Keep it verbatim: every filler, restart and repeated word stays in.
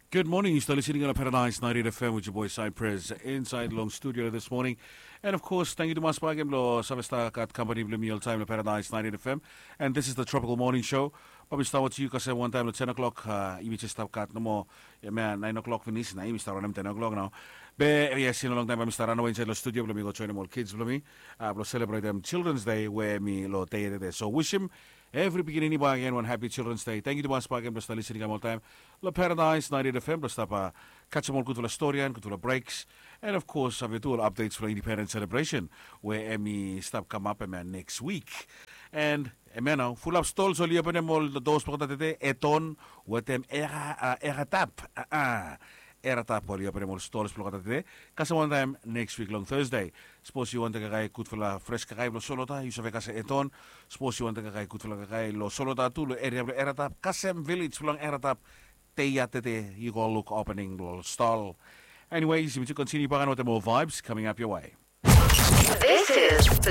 Good morning. You're still listening on Paradise ninety-eight F M with your boy Cypress inside Long Studio this morning. And of course, thank you to Mas Pagim Lo Savesta Kat Company Blue Meal Time of Paradise ninety-eight F M. And this is the Tropical Morning Show. But we start with you kasi one time at ten o'clock. Uh, Ibi stop kat no mo. Yeah, man, nine o'clock finish na. Ibi start on ten o'clock now. Be, yes, in a long time, I'm starting inside the studio. Let me go join them all kids. Let me uh, celebrate them Children's Day where me lo day there. So wish him every beginning ba again one happy Children's Day. Thank you to Mas Pagim Lo listening all time. Lo Paradise ninety-eight F M. Lo stop uh, catch them all good for the story and good for the breaks. And of course, I've all updates for the Independence Celebration where Emmy stop come up man next week. And Emeno, full of stalls all up in them all the doors for the eton with them era era tap. Ah. Era tap all up in them all stalls for the day. Kasi one time next week long Thursday. Suppose you want to get good for la fresh kakay lo solota. You say kasi eton. Suppose you want to get good for la kakay lo solota tu lo area era tap. Kasem village long era tap. Teya tete. You go look opening lo stall. Anyways, you need to continue buying with the more vibes coming up your way. This is